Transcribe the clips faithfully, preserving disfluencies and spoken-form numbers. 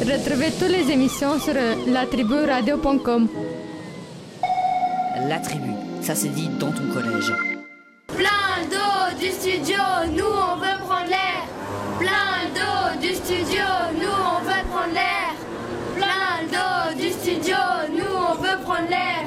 Retrouvez toutes les émissions sur la tribu radio point com. La tribu, ça se dit dans ton collège. Plein d'eau du studio, nous on veut prendre l'air. Plein d'eau du studio, nous on veut prendre l'air. Plein d'eau du studio, nous on veut prendre l'air.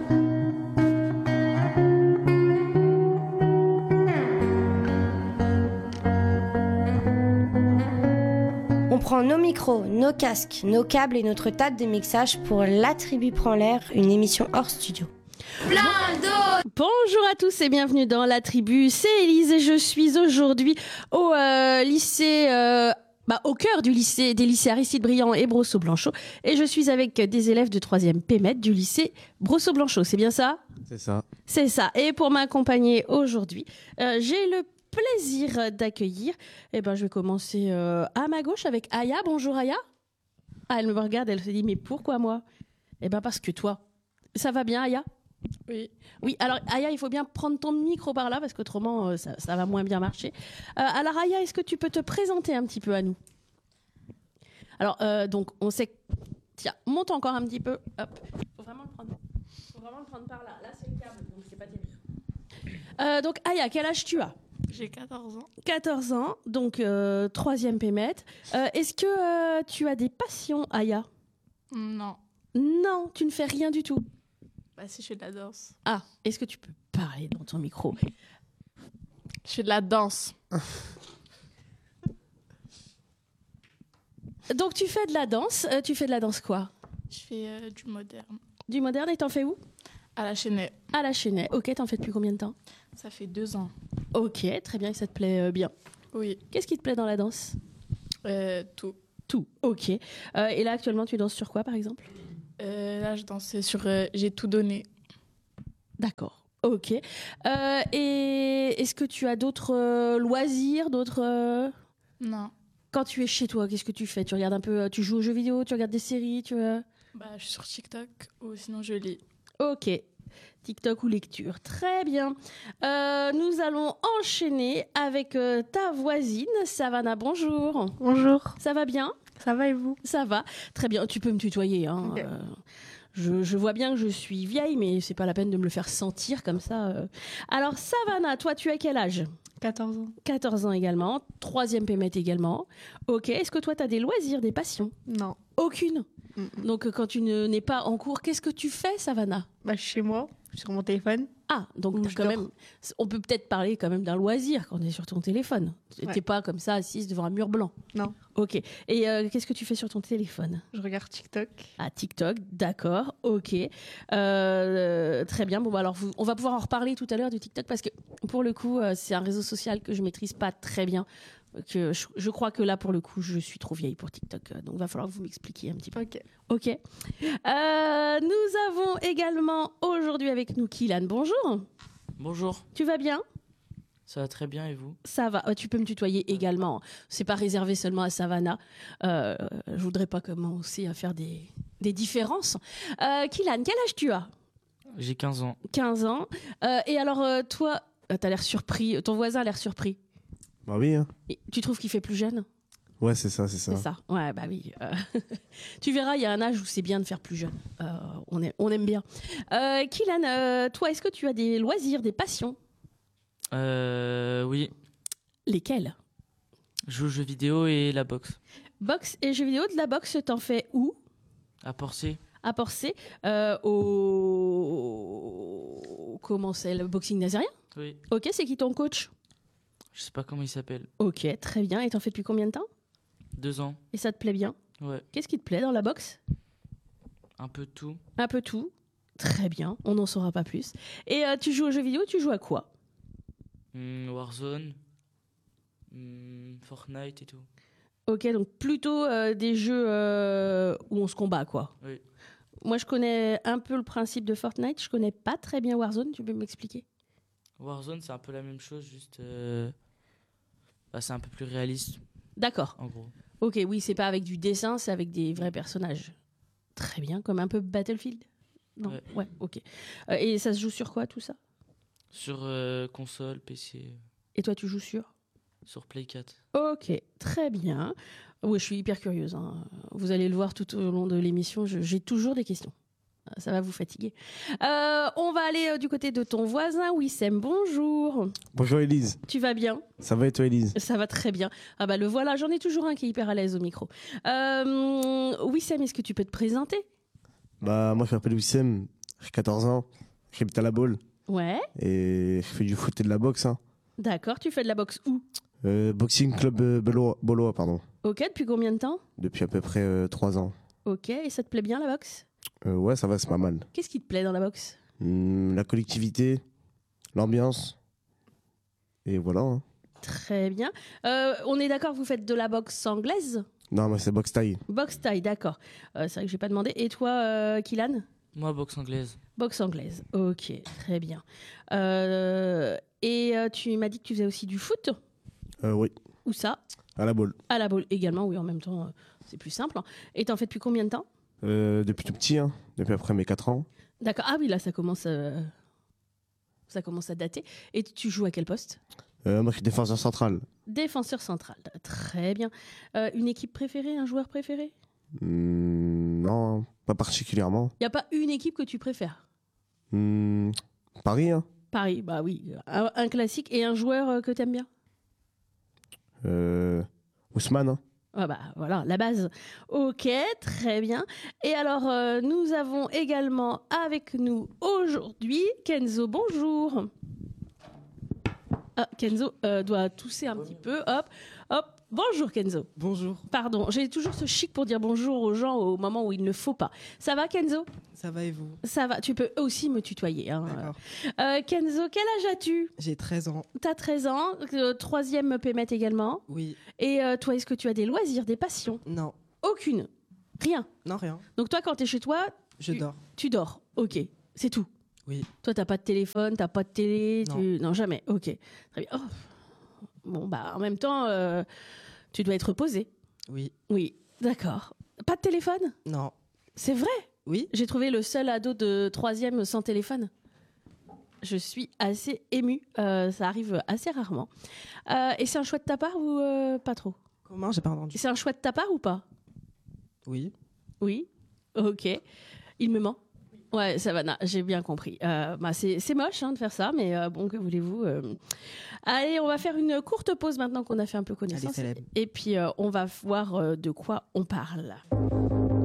On prend nos micros, nos casques, nos câbles et notre table de mixage pour La Tribu prend l'air, une émission hors studio. Plein d'eau. Bonjour à tous et bienvenue dans La Tribu, c'est Élise et je suis aujourd'hui au euh, lycée... Euh Bah, au cœur du lycée, des lycées Aristide Briand et Brosseau-Blanchot. Et je suis avec des élèves de troisième P M E D du lycée Brosseau-Blanchot. C'est bien ça ? C'est ça. C'est ça. Et pour m'accompagner aujourd'hui, euh, j'ai le plaisir d'accueillir. Eh ben, je vais commencer euh, à ma gauche avec Aya. Bonjour Aya. Ah, elle me regarde, elle se dit, mais pourquoi moi ? Eh ben, parce que toi. Ça va bien, Aya ? Oui. Oui, alors Aya, il faut bien prendre ton micro par là parce qu'autrement, euh, ça, ça va moins bien marcher. Euh, alors Aya, est-ce que tu peux te présenter un petit peu à nous ? Alors, euh, donc, on sait... Tiens, monte encore un petit peu. Hop, faut vraiment le prendre. Faut vraiment le prendre par là. Là, c'est le câble, donc c'est pas terrible. Euh, donc, Aya, quel âge tu as ? J'ai quatorze ans. quatorze ans, donc euh, troisième P M E D. Euh, est-ce que euh, tu as des passions, Aya ? Non. Non, tu ne fais rien du tout. Bah si, je fais de la danse. Ah, est-ce que tu peux parler dans ton micro ? Je fais de la danse. Donc tu fais de la danse, euh, tu fais de la danse quoi ? Je fais euh, du moderne. Du moderne et t'en fais où ? À la Chênaie. À la Chênaie. Ok, t'en fais depuis combien de temps ? Ça fait deux ans. Ok, très bien, et ça te plaît euh, bien. Oui. Qu'est-ce qui te plaît dans la danse ? Euh, tout. Tout, ok. Euh, et là actuellement tu danses sur quoi par exemple ? Euh, là, je dansais sur euh, J'ai tout donné. D'accord, ok. Euh, et est-ce que tu as d'autres euh, loisirs, d'autres... euh, Non. Quand tu es chez toi, qu'est-ce que tu fais ? Tu regardes un peu, euh, tu joues aux jeux vidéo, tu regardes des séries, tu... euh, Bah, je suis sur TikTok ou sinon je lis. Ok, TikTok ou lecture, très bien. Euh, nous allons enchaîner avec euh, ta voisine, Savannah, bonjour. Bonjour, Ça va bien ? ça va et vous ? Ça va, très bien. Tu peux me tutoyer, hein. Ok. euh, je, je vois bien que je suis vieille, mais c'est pas la peine de me le faire sentir comme ça. euh. Alors, Savannah, toi, tu as quel âge ? quatorze ans. quatorze ans également, troisième P M E D également. Ok, est-ce que toi, tu as des loisirs, des passions ? Non. Aucune. Mm-mm. Donc, euh, quand tu ne- n'es pas en cours, qu'est-ce que tu fais, Savannah ? Bah, je suis chez moi, je suis sur mon téléphone. Ah, donc Ou t'as je quand dors. même. On peut peut-être parler quand même d'un loisir quand on est sur ton téléphone. T'es Ouais. pas comme ça assise devant un mur blanc. Non. Ok. Et euh, qu'est-ce que tu fais sur ton téléphone ? Je regarde TikTok. Ah, TikTok, d'accord, ok. Euh, très bien. Bon, bah alors, vous- on va pouvoir en reparler tout à l'heure du TikTok parce que pour le coup, euh, c'est un réseau social que je maîtrise pas très bien. Que je, je crois que là, pour le coup, je suis trop vieille pour TikTok. euh, Donc, il va falloir que vous m'expliquiez un petit peu. Ok. Ok. Euh, nous avons également aujourd'hui avec nous Kylan. Bonjour. Bonjour, Tu vas bien ? ça va très bien et vous ? Ça va, Euh, tu peux me tutoyer également. C'est pas réservé seulement à Savannah. Euh, je voudrais pas commencer à faire des, des différences. Euh, Kylan, quel âge tu as ? J'ai quinze ans. quinze ans. Euh, et alors, euh, toi, euh, t'as l'air surpris. Ton voisin a l'air surpris. Bah oui, hein. Et tu trouves qu'il fait plus jeune ? Ouais, c'est ça, c'est ça. C'est ça. Ouais, bah oui. Euh, tu verras, il y a un âge où c'est bien de faire plus jeune. Euh, on, aime, on aime bien. Euh, Kylan, euh, toi, est-ce que tu as des loisirs, des passions ? Euh, oui, Lesquels ? je joue aux jeux vidéo et la boxe. Boxe et jeux vidéo. De la boxe, t'en fais où ? À Porcé, À Porcé, euh, au... Comment c'est, le boxing nazérien ? oui. Ok, c'est qui ton coach ? Je sais pas comment il s'appelle. Ok, très bien. Et t'en fais depuis combien de temps ? Deux ans, Et ça te plaît bien ? ouais. Qu'est-ce qui te plaît dans la boxe ? Un peu de tout. Un peu tout. Très bien, on n'en saura pas plus. Et euh, tu joues aux jeux vidéo, tu joues à quoi ? Hmm, Warzone, hmm, Fortnite et tout. Ok, donc plutôt euh, des jeux euh, où on se combat, quoi. Oui. Moi, je connais un peu le principe de Fortnite, je connais pas très bien Warzone, tu peux m'expliquer ? Warzone, c'est un peu la même chose, juste. euh, bah, c'est un peu plus réaliste, D'accord. en gros. Ok, oui, c'est pas avec du dessin, c'est avec des vrais personnages. Très bien, comme un peu Battlefield ? Non, ouais, Ouais. ok. Euh, et ça se joue sur quoi, tout ça ? Sur euh, console, P C. Et toi, tu joues sur ? sur Play quatre. Ok, très bien. Oui, je suis hyper curieuse. Hein. Vous allez le voir tout au long de l'émission, je- j'ai toujours des questions. Ça va vous fatiguer. Euh, on va aller euh, du côté de ton voisin, Wissem. Bonjour. Bonjour Élise. Tu vas bien? Ça va et toi Élise? Ça va très bien. Ah bah le voilà, j'en ai toujours un qui est hyper à l'aise au micro. Euh, Wissem, est-ce que tu peux te présenter? Bah moi je m'appelle Wissem, j'ai quatorze ans, j'habite à La Baule Ouais, et je fais du foot et de la boxe. Hein. d'accord. Tu fais de la boxe où? Euh, boxing club euh, Bolois, Bolois, pardon, Ok, depuis combien de temps? depuis à peu près euh, trois ans. Ok, et ça te plaît bien la boxe? Euh, ouais ça va, c'est pas mal. Qu'est-ce qui te plaît dans la boxe? Hum, la collectivité, l'ambiance et voilà. Hein. Très bien. Euh, on est d'accord que vous faites de la boxe anglaise? Non moi c'est boxe taille. Boxe taille, d'accord. Euh, c'est vrai que j'ai pas demandé. Et toi, euh, Kylan? Moi, boxe anglaise. Boxe anglaise. Ok, très bien. Euh, et euh, tu m'as dit que tu faisais aussi du foot? Euh, oui, Où ça? à La Baule. À la boule également, oui, en même temps, euh, c'est plus simple. hein. Et t'en fais depuis combien de temps? Euh, depuis tout petit, hein, depuis après mes quatre ans. D'accord. Ah oui, là, ça commence, euh, ça commence à dater. Et tu joues à quel poste? Euh, moi je suis défenseur central. Défenseur central. Très bien. Euh, une équipe préférée, un joueur préféré? Hum, non, pas particulièrement. Il n'y a pas une équipe que tu préfères? Hum, Paris, hein. Paris, bah oui. Un, un classique et un joueur euh, que t'aimes bien? Euh, Ousmane, hein. Ah bah voilà, la base. Ok, très bien. Et alors, euh, nous avons également avec nous aujourd'hui Kenzo. Bonjour. Ah, Kenzo euh, doit tousser un petit peu. Hop, hop. Bonjour Kenzo. Bonjour, Pardon, j'ai toujours ce chic pour dire bonjour aux gens au moment où il ne faut pas. Ça va Kenzo? ça va et vous? Ça va, tu peux aussi me tutoyer. Hein. D'accord. Euh, Kenzo, quel âge as-tu? J'ai treize ans. T'as treize ans, euh, troisième P M E T également. Oui. Et euh, toi, est-ce que tu as des loisirs, des passions? Non. Aucune. Rien. Non, rien. Donc toi, quand t'es chez toi, Je tu, dors. tu dors. Ok, c'est tout. Oui. Toi, t'as pas de téléphone, t'as pas de télé, Non. tu... non jamais. Ok, très bien. Oh. Bon bah, en même temps, euh, tu dois être reposé. Oui. Oui, d'accord. Pas de téléphone? Non. C'est vrai? Oui. J'ai trouvé le seul ado de troisième sans téléphone. Je suis assez émue. Euh, ça arrive assez rarement. Euh, et c'est un choix de ta part ou euh, pas trop? Comment? J'ai pas entendu. C'est un choix de ta part ou pas? Oui. Oui. Ok. Il me ment. Ouais, ça va, non, j'ai bien compris. Euh, bah, c'est, c'est moche hein, de faire ça, mais euh, bon, que voulez-vous euh. Allez, on va faire une courte pause maintenant qu'on a fait un peu connaissance. Allez, célèbre. Et puis, euh, on va voir euh, de quoi on parle.